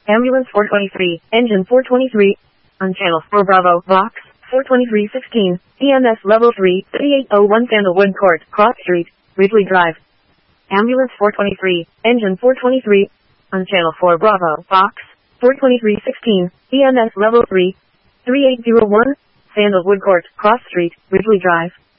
Ambulance 423, Engine 423, on Channel 4 Bravo, Vox 42316, EMS Level 3, 3801 Sandalwood Court, Cross Street, Ridley Drive. Ambulance 423, Engine 423, on Channel 4 Bravo, Vox 42316, EMS Level 3, 3801, Sandalwood Court, Cross Street, Ridley Drive.